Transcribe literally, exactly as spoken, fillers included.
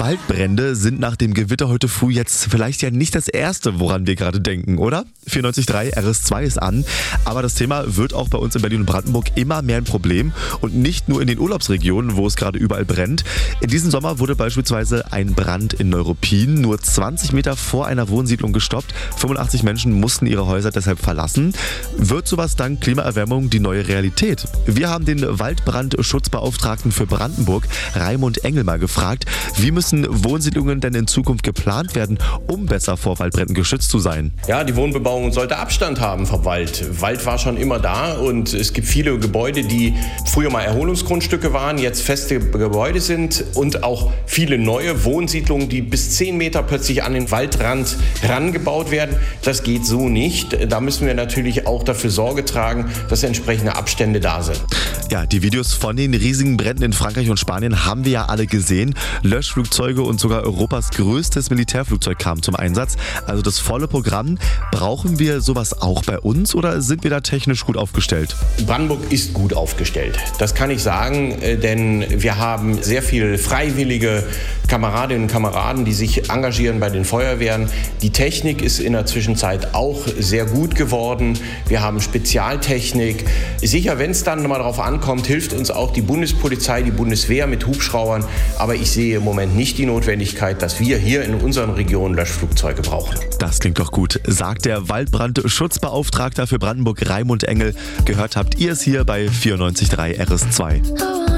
Waldbrände sind nach dem Gewitter heute früh jetzt vielleicht ja nicht das Erste, woran wir gerade denken, oder? vierundneunzig Komma drei R S zwei ist an, aber das Thema wird auch bei uns in Berlin und Brandenburg immer mehr ein Problem und nicht nur in den Urlaubsregionen, wo es gerade überall brennt. In diesem Sommer wurde beispielsweise ein Brand in Neuruppin nur zwanzig Meter vor einer Wohnsiedlung gestoppt. fünfundachtzig Menschen mussten ihre Häuser deshalb verlassen. Wird sowas dank Klimaerwärmung die neue Realität? Wir haben den Waldbrandschutzbeauftragten für Brandenburg, Raimund Engel, mal gefragt, wie müssen Wohnsiedlungen denn in Zukunft geplant werden, um besser vor Waldbränden geschützt zu sein? Ja, die Wohnbebauung sollte Abstand haben vom Wald. Wald war schon immer da und es gibt viele Gebäude, die früher mal Erholungsgrundstücke waren, jetzt feste Gebäude sind und auch viele neue Wohnsiedlungen, die bis zehn Meter plötzlich an den Waldrand rangebaut werden. Das geht so nicht. Da müssen wir natürlich auch dafür Sorge tragen, dass entsprechende Abstände da sind. Ja, die Videos von den riesigen Bränden in Frankreich und Spanien haben wir ja alle gesehen. Löschflugzeuge und sogar Europas größtes Militärflugzeug kamen zum Einsatz. Also das volle Programm. Brauchen wir sowas auch bei uns oder sind wir da technisch gut aufgestellt? Brandenburg ist gut aufgestellt. Das kann ich sagen, denn wir haben sehr viele freiwillige Kameradinnen und Kameraden, die sich engagieren bei den Feuerwehren. Die Technik ist in der Zwischenzeit auch sehr gut geworden. Wir haben Spezialtechnik. Sicher, wenn es dann mal darauf ankommt, hilft uns auch die Bundespolizei, die Bundeswehr mit Hubschraubern. Aber ich sehe im Moment nicht die Notwendigkeit, dass wir hier in unseren Regionen Löschflugzeuge brauchen. Das klingt doch gut, sagt der Waldbrandschutzbeauftragter für Brandenburg, Raimund Engel. Gehört habt ihr es hier bei vierundneunzig Komma drei R S zwei.